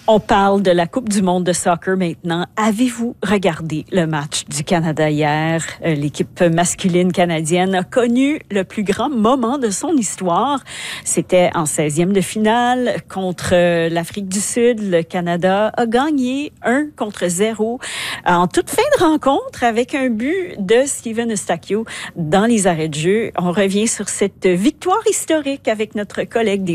On parle de la Coupe du monde de soccer maintenant. Avez-vous regardé le match du Canada hier? L'équipe masculine canadienne a connu le plus grand moment de son histoire. C'était en 16e de finale contre l'Afrique du Sud. Le Canada a gagné 1-0 en toute fin de rencontre avec un but de Steven Eustáquio dans les arrêts de jeu. On revient sur cette victoire historique avec notre collègue des